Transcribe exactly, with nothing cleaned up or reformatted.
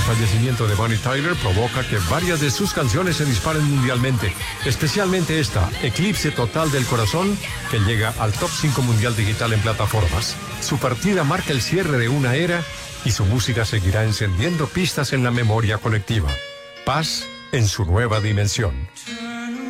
fallecimiento de Bonnie Tyler provoca que varias de sus canciones se disparen mundialmente, especialmente esta, Eclipse Total del Corazón, que llega al top cinco mundial digital en plataformas. Su partida marca el cierre de una era y su música seguirá encendiendo pistas en la memoria colectiva. Paz en su nueva dimensión.